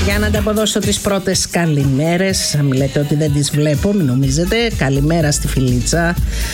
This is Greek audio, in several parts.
Για να ανταποδώσω τις πρώτες καλημέρες. Αν λέτε ότι δεν τις βλέπω, μην νομίζετε. Καλημέρα στη Φιλίτσα.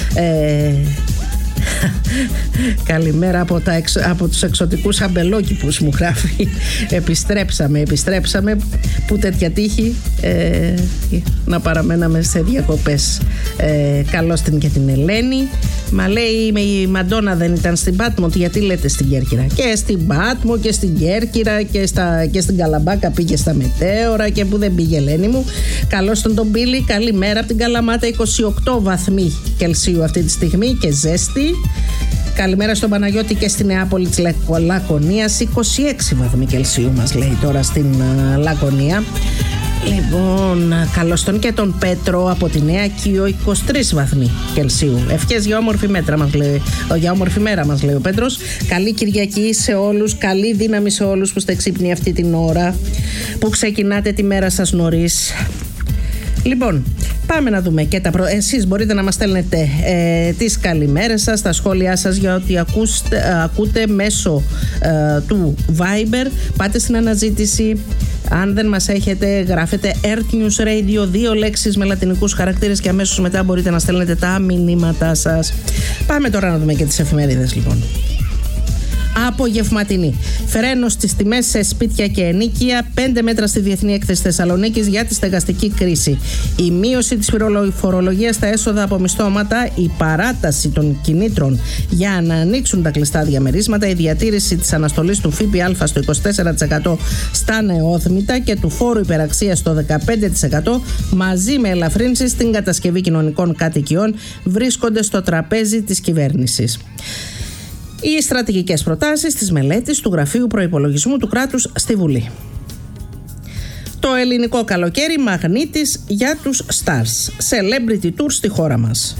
Καλημέρα από τους εξωτικούς αμπελόκηπους, μου γράφει. Επιστρέψαμε. Που τέτοια τύχη να παραμέναμε σε διακοπές. Καλώς την και την Ελένη. Μα λέει η Μαντόνα δεν ήταν στην Πάτμο, γιατί λέτε στην Κέρκυρα? Και στην Πάτμο και στην Κέρκυρα και στην Καλαμπάκα πήγε στα μετέωρα, και που δεν πήγε, Ελένη μου. Καλώς τον Πίλη, καλημέρα από την Καλαμάτα. 28 βαθμοί Κελσίου αυτή τη στιγμή και ζέστη. Καλημέρα στον Παναγιώτη και στη Νεάπολη της Λακωνίας. 26 βαθμοί Κελσίου μας λέει τώρα στην Λακωνία. Λοιπόν, καλώς τον και τον Πέτρο από τη Νέα Κίο, 23 βαθμοί Κελσίου. Ευχές για όμορφη μέτρα μας λέει, για όμορφη μέρα μας λέει ο Πέτρος. Καλή Κυριακή σε όλους, καλή δύναμη σε όλους που είστε ξύπνοι αυτή την ώρα, που ξεκινάτε τη μέρα σας νωρίς. Λοιπόν, πάμε να δούμε και εσείς μπορείτε να μας στέλνετε τις καλημέρες σας, τα σχόλιά σας για ό,τι ακούτε μέσω του Viber. Πάτε στην αναζήτηση. Αν δεν μας έχετε, γράφετε Earth News Radio, 2 λέξεις με λατινικούς χαρακτήρες, και αμέσως μετά μπορείτε να στέλνετε τα μηνύματά σας. Πάμε τώρα να δούμε και τις εφημερίδες λοιπόν. Απογευματινή. Φρένο στις τιμές σε σπίτια και ενοίκια. 5 μέτρα στη Διεθνή Έκθεση Θεσσαλονίκης για τη στεγαστική κρίση. Η μείωση της φορολογίας στα έσοδα από μισθώματα. Η παράταση των κινήτρων για να ανοίξουν τα κλειστά διαμερίσματα. Η διατήρηση της αναστολής του ΦΠΑ στο 24% στα νεόθμητα και του φόρου υπεραξίας στο 15%, μαζί με ελαφρύνσεις στην κατασκευή κοινωνικών κατοικιών, βρίσκονται στο τραπέζι της κυβέρνησης. Οι στρατηγικές προτάσεις της μελέτης του Γραφείου Προϋπολογισμού του Κράτους στη Βουλή. Το ελληνικό καλοκαίρι μαγνήτης για τους stars. Celebrity tour στη χώρα μας.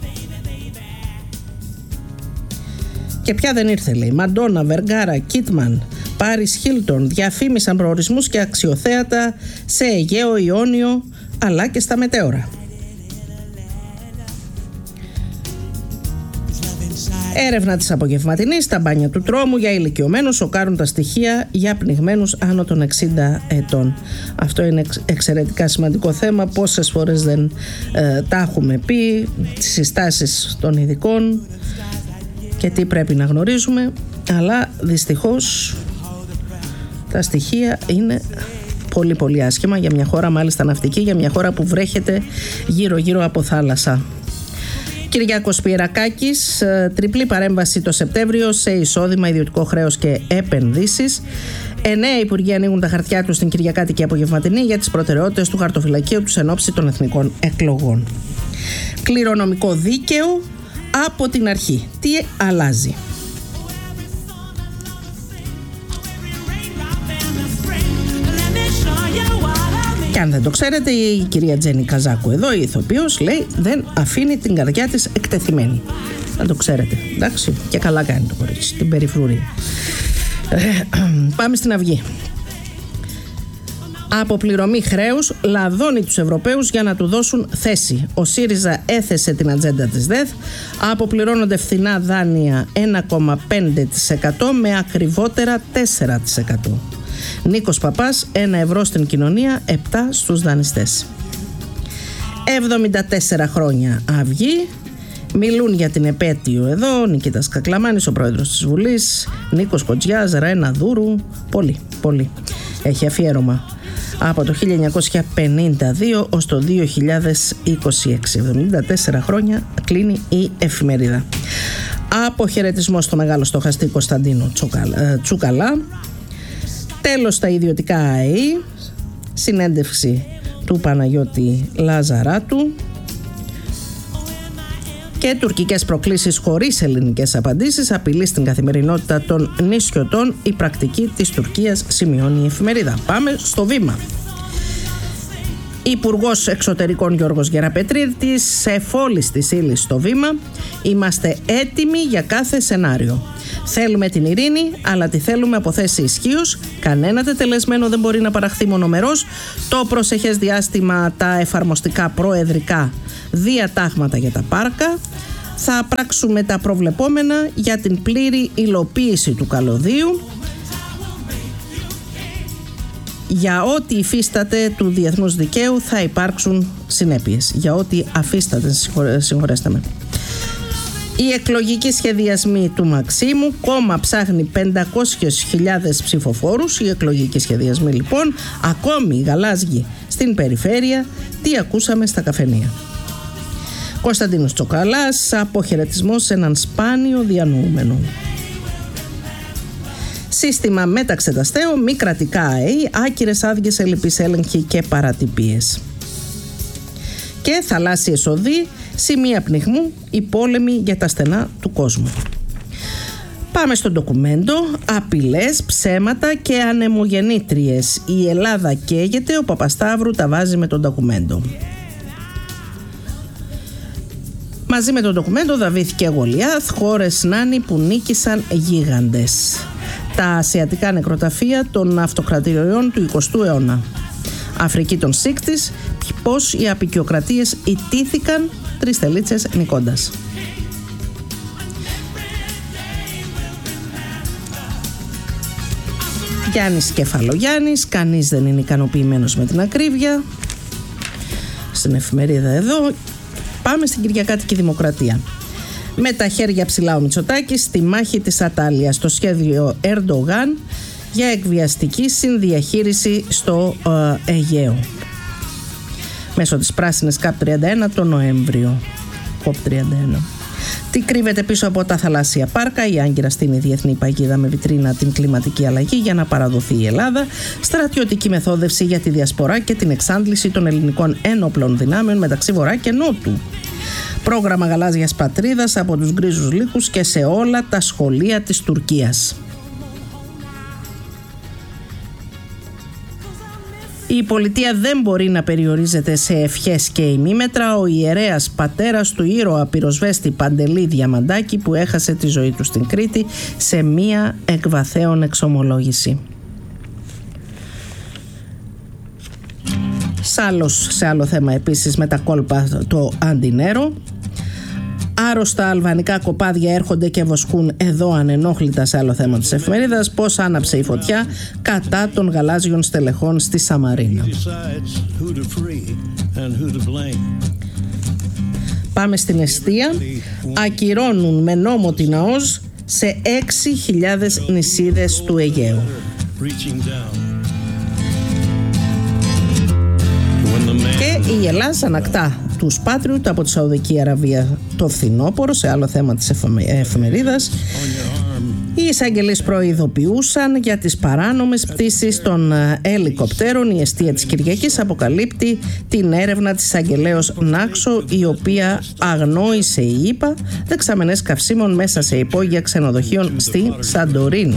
Και ποια δεν ήρθε, λέει. Μαντόνα, Βεργάρα, Κίτμαν, Πάρις Χίλτον διαφήμισαν προορισμούς και αξιοθέατα σε Αιγαίο, Ιόνιο, αλλά και στα μετέωρα. Έρευνα της απογευματινής, τα μπάνια του τρόμου για ηλικιωμένους σοκάρουν τα στοιχεία για πνιγμένους άνω των 60 ετών. Αυτό είναι εξαιρετικά σημαντικό θέμα. Πόσες φορές δεν τα έχουμε πει, τις συστάσεις των ειδικών και τι πρέπει να γνωρίζουμε, αλλά δυστυχώς τα στοιχεία είναι πολύ πολύ άσχημα για μια χώρα μάλιστα ναυτική, για μια χώρα που βρέχεται γύρω από θάλασσα. Κυριάκος Πιερακάκης, τριπλή παρέμβαση το Σεπτέμβριο σε εισόδημα, ιδιωτικό χρέος και επενδύσεις. 9 υπουργοί ανοίγουν τα χαρτιά τους στην Κυριακάτικη απογευματινή για τις προτεραιότητες του χαρτοφυλακίου τους εν ώψη των εθνικών εκλογών. Κληρονομικό δίκαιο από την αρχή. Τι αλλάζει? Και αν δεν το ξέρετε, η κυρία Τζέννη Καζάκου εδώ, η ηθοποιός, λέει δεν αφήνει την καρδιά της εκτεθειμένη. Να το ξέρετε, εντάξει, και καλά κάνει το κορίτσι, την περιφρουρεί. Πάμε στην Αυγή. Αποπληρωμή χρέους λαδώνει τους Ευρωπαίους για να του δώσουν θέση. Ο ΣΥΡΙΖΑ έθεσε την ατζέντα της ΔΕΘ. Αποπληρώνονται φθηνά δάνεια 1,5% με ακριβότερα 4%. Νίκος Παπάς, 1 ευρώ στην κοινωνία, 7 στους δανειστές. 74 χρόνια Αυγή. Μιλούν για την επέτειο εδώ. Νικήτας Κακλαμάνης, ο πρόεδρος της Βουλής, Νίκος Κοτζιάς, Ρένα Δούρου. Πολύ. Έχει αφιέρωμα από το 1952 ως το 2026. 74 χρόνια κλείνει η εφημερίδα. Αποχαιρετισμό στο μεγάλο στοχαστή Κωνσταντίνο Τσουκαλά. Τέλος στα ιδιωτικά ΑΕΗ. Συνέντευξη του Παναγιώτη Λαζαράτου. Και τουρκικές προκλήσεις χωρίς ελληνικές απαντήσεις. Απειλή στην καθημερινότητα των νησιωτών. Η πρακτική της Τουρκίας, σημειώνει η εφημερίδα. Πάμε στο Βήμα. Υπουργός Εξωτερικών Γιώργος Γεραπετρίτης, σε εφόλης της ύλης στο Βήμα. Είμαστε έτοιμοι για κάθε σενάριο. Θέλουμε την ειρήνη, αλλά τη θέλουμε από θέση ισχύως. Κανένα τετελεσμένο δεν μπορεί να παραχθεί μονομερός. Το προσεχές διάστημα τα εφαρμοστικά προεδρικά διατάγματα για τα πάρκα. Θα πράξουμε τα προβλεπόμενα για την πλήρη υλοποίηση του καλωδίου. Για ό,τι υφίσταται του διεθνούς δικαίου θα υπάρξουν συνέπειες. Για ό,τι αφίσταται, συγχωρέστε με. Οι εκλογικοί σχεδιασμοί του Μαξίμου, κόμμα ψάχνει 500.000 ψηφοφόρους. Οι εκλογικοί σχεδιασμοί λοιπόν, ακόμη γαλάζιοι στην περιφέρεια. Τι ακούσαμε στα καφενεία. Κωνσταντίνος Τσοκαλάς, αποχαιρετισμός σε έναν σπάνιο διανοούμενο. Σύστημα μεταξεταστέων, μη κρατικά ΑΕΗ, άκυρες άδειες, ελλειπείς έλεγχοι και παρατυπίες. Και θαλάσσιες οδοί, σημεία πνιγμού, οι πόλεμοι για τα στενά του κόσμου. Πάμε στο ντοκουμέντο. Απειλές, ψέματα και ανεμογεννήτριες. Η Ελλάδα καίγεται, ο Παπασταύρου τα βάζει με τον ντοκουμέντο. Μαζί με τον ντοκουμέντο Δαβίθ και Γολιάθ, χώρες νάνοι που νίκησαν γίγαντες. Τα ασιατικά νεκροταφεία των αυτοκρατηριών του 20ου αιώνα. Αφρική των Σύκτης, πώς οι αποικιοκρατίες ιτήθηκαν, 3 τελίτσες νικώντας. Γιάννης Κεφαλογιάννης, κανείς δεν είναι ικανοποιημένος με την ακρίβεια. Στην εφημερίδα εδώ. Πάμε στην Κυριακάτικη Δημοκρατία. Με τα χέρια ψηλά ο Μητσοτάκης στη μάχη της ατάλειας. Το σχέδιο Ερντογάν για εκβιαστική συνδιαχείριση στο Αιγαίο. Μέσω της πράσινης ΚΑΠ 31 το Νοέμβριο. ΚΟΠ 31. Τι κρύβεται πίσω από τα θαλάσσια πάρκα? Η Άγκυρα στείνει διεθνή παγίδα με βιτρίνα την κλιματική αλλαγή για να παραδοθεί η Ελλάδα. Στρατιωτική μεθόδευση για τη διασπορά και την εξάντληση των ελληνικών ένοπλων δυνάμεων μεταξύ Βορρά και Νότου. Πρόγραμμα γαλάζιας πατρίδας από τους γκρίζους λύκους και σε όλα τα σχολεία της Τουρκίας. Η πολιτεία δεν μπορεί να περιορίζεται σε ευχές και ημίμετρα. Ο ιερέας πατέρας του ήρωα πυροσβέστη Παντελή Διαμαντάκη, που έχασε τη ζωή του στην Κρήτη σε μία εκβαθέων εξομολόγηση. Σε άλλο θέμα επίσης με τα κόλπα το Αντινέρο. Άρρωστα αλβανικά κοπάδια έρχονται και βοσκούν εδώ ανενόχλητα, σε άλλο θέμα της εφημερίδας. Πώς άναψε η φωτιά κατά των γαλάζιων στελεχών στη Σαμαρίνα. Πάμε στην εστία. Ακυρώνουν με νόμο την ΑΟΣ σε 6.000 νησίδες του Αιγαίου. Και η Ελλάδα ανακτά τους Patriot από τη Σαουδική Αραβία το φθινόπωρο, σε άλλο θέμα της εφημερίδας. Οι εισαγγελείς προειδοποιούσαν για τις παράνομες πτήσεις των ελικοπτέρων. Η εστία της Κυριακής αποκαλύπτει την έρευνα της εισαγγελέως Νάξο, η οποία αγνόησε η ΗΠΑ δεξαμενές καυσίμων μέσα σε υπόγεια ξενοδοχείων στη Σαντορίνη.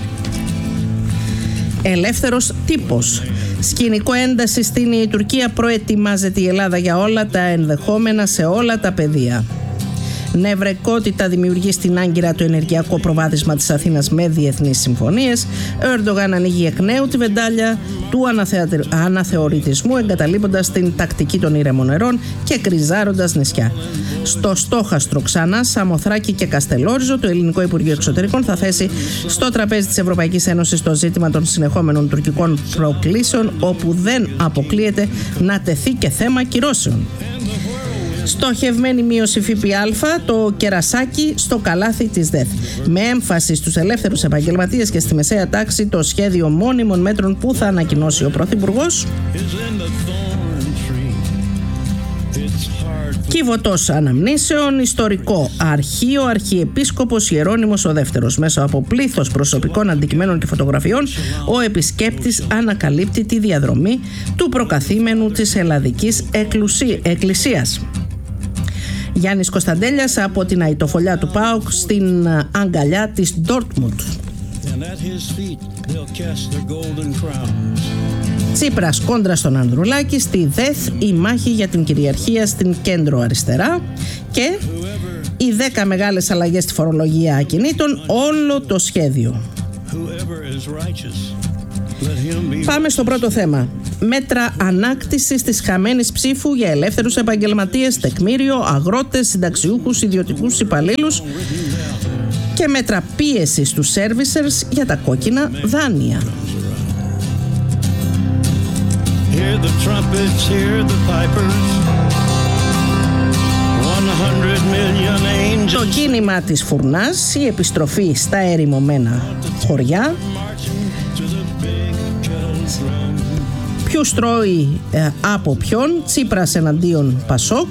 Ελεύθερος τύπος. Σκηνικό ένταση στην η Τουρκία, προετοιμάζεται η Ελλάδα για όλα τα ενδεχόμενα σε όλα τα πεδία. Νευρικότητα δημιουργεί στην Άγκυρα το ενεργειακό προβάδισμα της Αθήνας με διεθνείς συμφωνίες. Ο Ερντογάν ανοίγει εκ νέου τη βεντάλια του αναθεωρητισμού, εγκαταλείποντας την τακτική των ήρεμων νερών και κρυζάροντας νησιά. Στο στόχαστρο ξανά Σαμοθράκη και Καστελόριζο, το Ελληνικό Υπουργείο Εξωτερικών θα θέσει στο τραπέζι της Ευρωπαϊκής Ένωσης το ζήτημα των συνεχόμενων τουρκικών προκλήσεων, όπου δεν αποκλείεται να τεθεί και θέμα κυρώσεων. Στοχευμένη μείωση ΦΠΑ, το κερασάκι στο καλάθι της ΔΕΘ. Με έμφαση στους ελεύθερους επαγγελματίες και στη μεσαία τάξη, το σχέδιο μόνιμων μέτρων που θα ανακοινώσει ο Πρωθυπουργός. Κύβωτος αναμνήσεων, ιστορικό αρχείο, Αρχιεπίσκοπος Ιερώνυμος ο Δεύτερος. Μέσω από πλήθος προσωπικών αντικειμένων και φωτογραφιών, ο επισκέπτης ανακαλύπτει τη διαδρομή του προκαθήμενου της Ελλαδικής Εκκλησίας. Γιάννης Κωνσταντέλιας από την αητοφολιά του ΠΑΟΚ στην αγκαλιά της Ντόρτμουντ. Τσίπρας κόντρα στον Ανδρουλάκη, στη ΔΕΘ η μάχη για την κυριαρχία στην κέντρο αριστερά και οι 10 μεγάλες αλλαγές στη φορολογία ακινήτων, όλο το σχέδιο. Πάμε στο πρώτο θέμα. Μέτρα ανάκτησης της χαμένης ψήφου για ελεύθερους επαγγελματίες, τεκμήριο, αγρότες, συνταξιούχους, ιδιωτικούς υπαλλήλους και μέτρα πίεσης στους servicers για τα κόκκινα δάνεια. Hear the trumpets, hear the pipers. 100 million angels. Το κίνημα της φουρνάς, η επιστροφή στα ερημωμένα χωριά. Ποιους τρώει από ποιον, Τσίπρας εναντίον Πασόκ.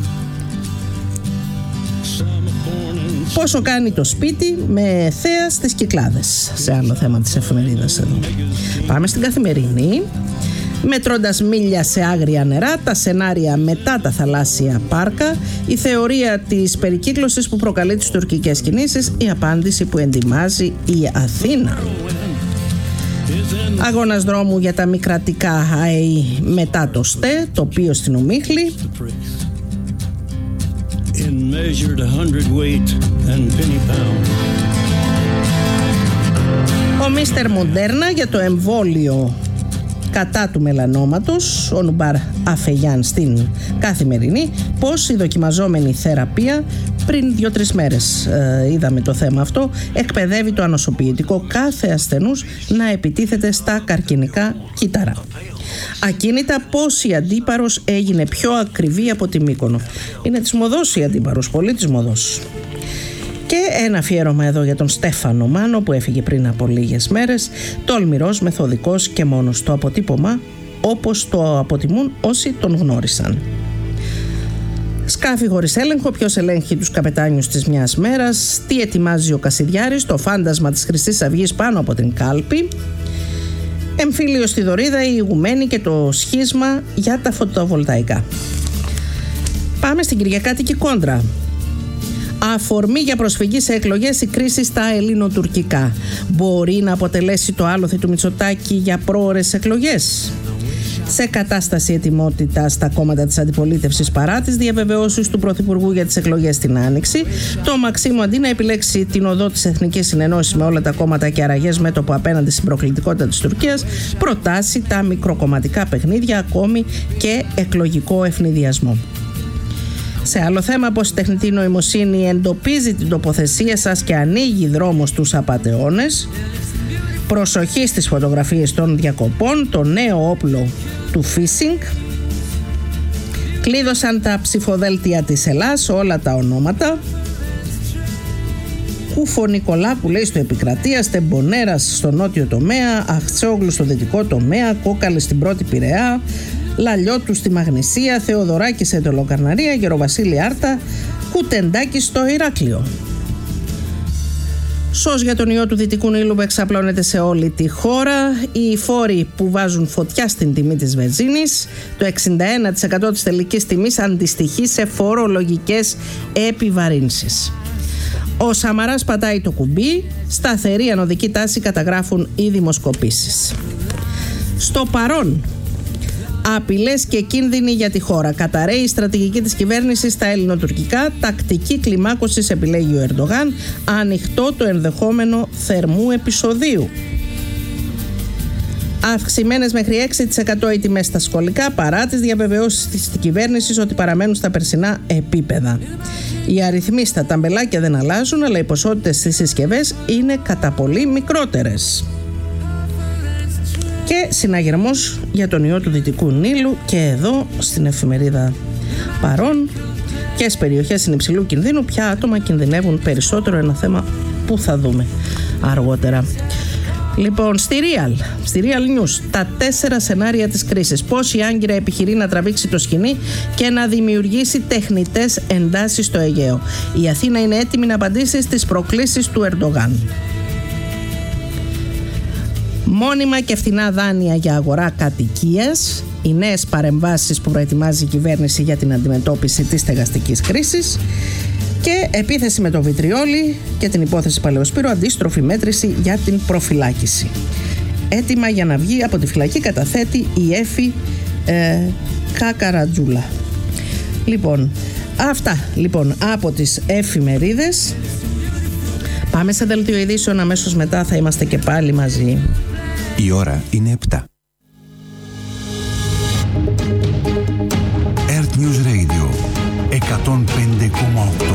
Πόσο κάνει το σπίτι με θέα στις Κυκλάδες, σε άλλο θέμα της εφημερίδας εδώ. Πάμε στην Καθημερινή. Μετρώντας μίλια σε άγρια νερά, τα σενάρια μετά τα θαλάσσια πάρκα, η θεωρία της περικύκλωσης που προκαλεί τις τουρκικές κινήσεις, η απάντηση που εντιμάζει η Αθήνα. Αγώνας δρόμου για τα μη κρατικά ΑΕΗ μετά το ΣΤΕ, τοπίο στην Ομίχλη. Ο Μίστερ Μοντέρνα για το εμβόλιο κατά του μελανόματος, ο Νουμπάρ Αφεγιάν στην Καθημερινή. Πώς η δοκιμαζόμενη θεραπεία, πριν 2-3 μέρες είδαμε το θέμα αυτό, εκπαιδεύει το ανοσοποιητικό κάθε ασθενούς να επιτίθεται στα καρκινικά κύτταρα. Ακίνητα πώς η Αντίπαρος έγινε πιο ακριβή από τη Μύκονο. Είναι της μοδός η Αντίπαρος, πολύ της μοδός. Και ένα αφιέρωμα εδώ για τον Στέφανο Μάνο που έφυγε πριν από λίγες μέρες. Τολμηρός, μεθοδικός και μόνος. Το αποτύπωμα όπως το αποτιμούν όσοι τον γνώρισαν. Σκάφη χωρίς έλεγχο, ποιος ελέγχει τους καπετάνιους της μιας μέρας. Τι ετοιμάζει ο Κασιδιάρης, το φάντασμα της Χρυσής Αυγής πάνω από την κάλπη. Εμφύλιο στη Δωρίδα, η ηγουμένη και το σχίσμα για τα φωτοβολταϊκά. Πάμε στην Κυριακάτικη Κόντρα. Αφορμή για προσφυγή σε εκλογές η κρίση στα ελληνοτουρκικά. Μπορεί να αποτελέσει το άλοθη του Μητσοτάκη για πρόωρες εκλογές. Σε κατάσταση ετοιμότητα στα κόμματα της αντιπολίτευσης παρά τις διαβεβαιώσεις του Πρωθυπουργού για τις εκλογές στην Άνοιξη, το Μαξίμου αντί να επιλέξει την οδό της Εθνικής Συνεννόησης με όλα τα κόμματα και αραγές μέτωπο απέναντι στην προκλητικότητα της Τουρκίας, προτάσει τα μικροκομματικά παιχνίδια, ακόμη και εκλογικό ευνηδιασμό. Σε άλλο θέμα, πως η τεχνητή νοημοσύνη εντοπίζει την τοποθεσία σας και ανοίγει δρόμο στους απατεώνες. Προσοχή στις φωτογραφίες των διακοπών, το νέο όπλο του phishing. Κλείδωσαν τα ψηφοδέλτια της Ελλάς, όλα τα ονόματα. Κούφο Νικολάκου λέει στο Επικρατεία, Στεμπονέρας στο νότιο τομέα, Αχτσόγλου στο δυτικό τομέα, Κόκαλη στην πρώτη Πειραιά, Λαλιώτου στη Μαγνησία, Θεοδωράκη σε Τελοκαρναρία, Γεροβασίλη Άρτα, Κουτεντάκη στο Ηράκλειο. Σως για τον ιό του Δυτικού Νείλου που εξαπλώνεται σε όλη τη χώρα. Οι φόροι που βάζουν φωτιά στην τιμή της βενζίνης, το 61% της τελικής τιμής αντιστοιχεί σε φορολογικές επιβαρύνσεις. Ο Σαμαράς πατάει το κουμπί, σταθερή ανωδική τάση καταγράφουν οι δημοσκοπήσεις. Στο παρόν, απειλές και κίνδυνοι για τη χώρα. Καταραίει η στρατηγική της κυβέρνησης στα ελληνοτουρκικά. Τακτική κλιμάκωσης επιλέγει ο Ερντογάν. Ανοιχτό το ενδεχόμενο θερμού επεισοδίου. Αυξημένες μέχρι 6% οι τιμές στα σχολικά παρά τις διαβεβαιώσεις της κυβέρνησης ότι παραμένουν στα περσινά επίπεδα. Οι αριθμοί στα ταμπελάκια δεν αλλάζουν, αλλά οι ποσότητες στις συσκευές είναι κατά πολύ μικρότερες. Και συναγερμός για τον ιό του Δυτικού Νείλου και εδώ στην εφημερίδα Παρών. Ποιες περιοχές είναι υψηλού κινδύνου, ποια άτομα κινδυνεύουν περισσότερο, ένα θέμα που θα δούμε αργότερα. Λοιπόν, στη Real News, τα 4 σενάρια της κρίσης. Πώς η Άγκυρα επιχειρεί να τραβήξει το σκηνή και να δημιουργήσει τεχνητές εντάσεις στο Αιγαίο. Η Αθήνα είναι έτοιμη να απαντήσει στις προκλήσεις του Ερντογάν. Μόνιμα και φθηνά δάνεια για αγορά κατοικίας. Οι νέες παρεμβάσεις που προετοιμάζει η κυβέρνηση για την αντιμετώπιση της στεγαστικής κρίσης. Και επίθεση με το βιτριόλι και την υπόθεση Παλαιοσπύρου, αντίστροφη μέτρηση για την προφυλάκηση. Έτοιμα για να βγει από τη φυλακή, καταθέτει η Έφη Κακαρατζούλα. Λοιπόν, αυτά λοιπόν από τις εφημερίδες. Πάμε σε δελτίο ειδήσεων, αμέσως μετά θα είμαστε και πάλι μαζί. Η ώρα είναι 7. Earth News Radio 105,8.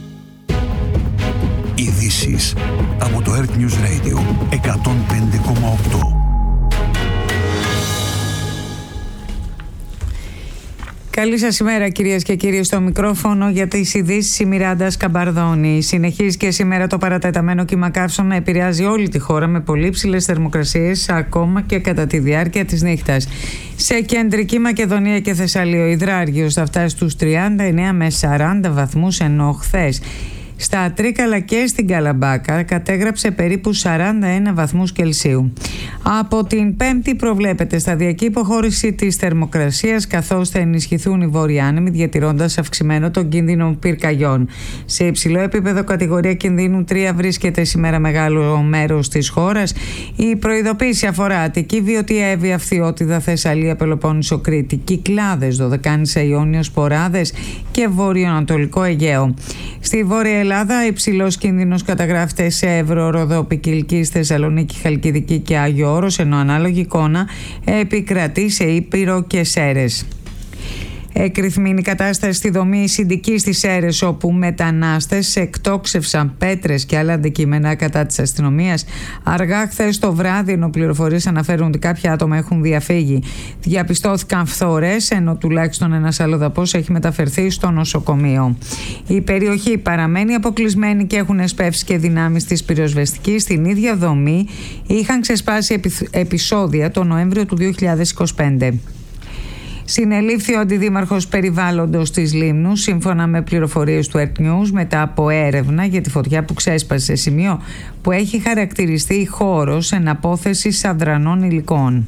Ειδήσεις από το Earth News Radio 105,8. Καλή σας ημέρα κυρίες και κύριοι, στο μικρόφωνο για τις ειδήσεις η Μιράντα Σκαμπαρδόνη. Συνεχίζει και σήμερα το παρατεταμένο κύμα καύσεων να επηρεάζει όλη τη χώρα με πολύ ψηλές θερμοκρασίες ακόμα και κατά τη διάρκεια της νύχτας. Σε κεντρική Μακεδονία και Θεσσαλία ο υδράργυρος θα φτάσει στους 39 με 40 βαθμούς, ενώ χθες στα Τρίκαλα και στην Καλαμπάκα κατέγραψε περίπου 41 βαθμούς Κελσίου. Από την Πέμπτη προβλέπεται σταδιακή υποχώρηση της θερμοκρασίας, καθώς θα ενισχυθούν οι βόρειοι άνεμοι, διατηρώντας αυξημένο τον κίνδυνο πυρκαγιών. Σε υψηλό επίπεδο κατηγορία κινδύνου 3 βρίσκεται σήμερα μεγάλο μέρος της χώρας. Η προειδοποίηση αφορά Αττική, Βιωτία, Εύβοια, Φθιώτιδα, Θεσσαλία, Πελοπόννησο, Κρήτη, Κυκλάδες, Δωδεκάνησα, Ιόνιος, Ποράδες και βορειοανατολικό Αιγαίο. Στη Βόρεια Ελλάδα, υψηλός κίνδυνος καταγράφεται σε Εύρο, Ροδόπη, Κιλκής, Θεσσαλονίκη, Χαλκιδική και Άγιο Όρος, ενώ ανάλογη εικόνα επικρατεί σε Ήπειρο και Σέρρες. Εκρηθμίνει η κατάσταση στη δομή Συντικής στις Σέρρες, όπου μετανάστες εκτόξευσαν πέτρες και άλλα αντικείμενα κατά της αστυνομίας αργά χθες το βράδυ, ενώ πληροφορίες αναφέρουν ότι κάποια άτομα έχουν διαφύγει. Διαπιστώθηκαν φθορές, ενώ τουλάχιστον ένας αλλοδαπός έχει μεταφερθεί στο νοσοκομείο. Η περιοχή παραμένει αποκλεισμένη και έχουν εσπεύσει και δυνάμεις της πυροσβεστικής. Στην ίδια δομή είχαν ξεσπάσει επεισόδια το Νοέμβριο του 2025. Συνελήφθη ο αντιδήμαρχος περιβάλλοντος της Λίμνου, σύμφωνα με πληροφορίες του Earth News, μετά από έρευνα για τη φωτιά που ξέσπασε σε σημείο που έχει χαρακτηριστεί χώρος εναπόθεσης αδρανών υλικών.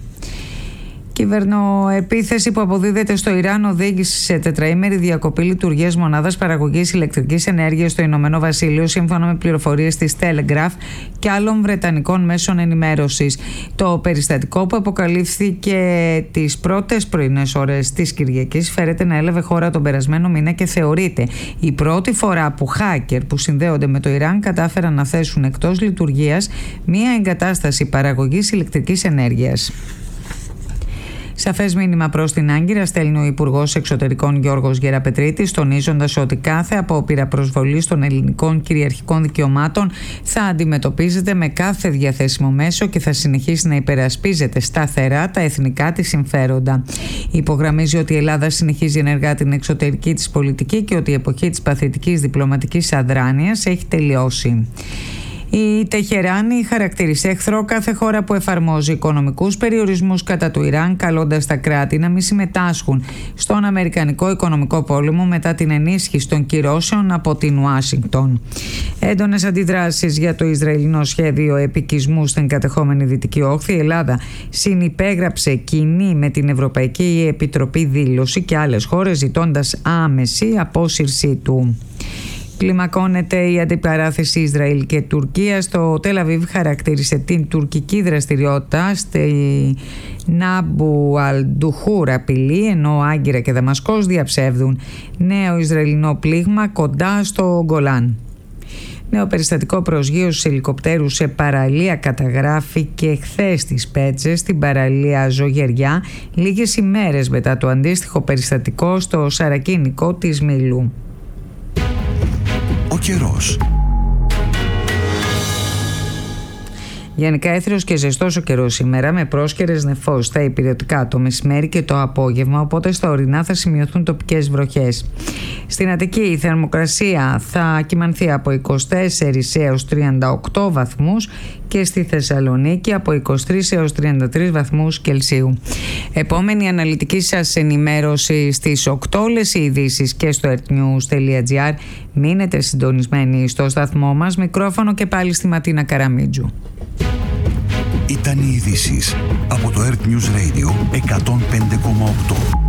Κυβερνοεπίθεση που αποδίδεται στο Ιράν οδήγησε σε τετραήμερη διακοπή λειτουργίας μονάδας παραγωγής ηλεκτρικής ενέργειας στο Ηνωμένο Βασίλειο, σύμφωνα με πληροφορίες της Telegraph και άλλων βρετανικών μέσων ενημέρωσης. Το περιστατικό, που αποκαλύφθηκε τις πρώτες πρωινές ώρες της Κυριακής, φέρεται να έλαβε χώρα τον περασμένο μήνα και θεωρείται η πρώτη φορά που hacker που συνδέονται με το Ιράν κατάφεραν να θέσουν εκτός λειτουργίας μία εγκατάσταση παραγωγής ηλεκτρικής ενέργειας. Σαφές μήνυμα προς την Άγκυρα στέλνει ο Υπουργός Εξωτερικών Γιώργος Γεραπετρίτης, τονίζοντας ότι κάθε απόπειρα προσβολής των ελληνικών κυριαρχικών δικαιωμάτων θα αντιμετωπίζεται με κάθε διαθέσιμο μέσο και θα συνεχίσει να υπερασπίζεται σταθερά τα εθνικά της συμφέροντα. Υπογραμμίζει ότι η Ελλάδα συνεχίζει ενεργά την εξωτερική της πολιτική και ότι η εποχή της παθητικής διπλωματικής αδράνειας έχει τελειώσει. Η Τεχεράνη χαρακτήρισε εχθρό κάθε χώρα που εφαρμόζει οικονομικούς περιορισμούς κατά του Ιράν, καλώντας τα κράτη να μην συμμετάσχουν στον Αμερικανικό οικονομικό πόλεμο μετά την ενίσχυση των κυρώσεων από την Ουάσιγκτον. Έντονες αντιδράσεις για το Ισραηλινό σχέδιο επικισμού στην κατεχόμενη Δυτική Όχθη. Η Ελλάδα συνυπέγραψε κοινή με την Ευρωπαϊκή Επιτροπή δήλωση και άλλες χώρες, ζητώντας άμεση απόσυρσή του. Κλιμακώνεται η αντιπαράθεση Ισραήλ και Τουρκία. Στο Τελ Αβίβ χαρακτήρισε την τουρκική δραστηριότητα στη Νάμπου Αλντουχούρ απειλή, ενώ Άγκυρα και Δαμασκός διαψεύδουν νέο Ισραηλινό πλήγμα κοντά στο Γκολάν. Νέο περιστατικό προσγείωσης ελικοπτέρου σε παραλία καταγράφηκε χθες στις Πέτσες, στην παραλία Ζωγεριά, λίγες ημέρες μετά το αντίστοιχο περιστατικό στο Σαρακίνικο της Μήλου. Ο καιρός. Γενικά έθριος και ζεστός ο καιρός σήμερα, με πρόσκαιρες νεφώσεις στα υπηρετικά το μεσημέρι και το απόγευμα, οπότε στα ορεινά θα σημειωθούν τοπικές βροχές. Στην Αττική η θερμοκρασία θα κυμανθεί από 24 έως 38 βαθμούς και στη Θεσσαλονίκη από 23 έως 33 βαθμούς Κελσίου. Επόμενη αναλυτική σας ενημέρωση στις 8, όλες οι ειδήσεις και στο earthnews.gr. Μείνετε συντονισμένοι στο σταθμό μας. Μικρόφωνο και πάλι στη Ματίνα Καραμίτζου. Ήταν οι ειδήσεις από το Earth News Radio 105,8.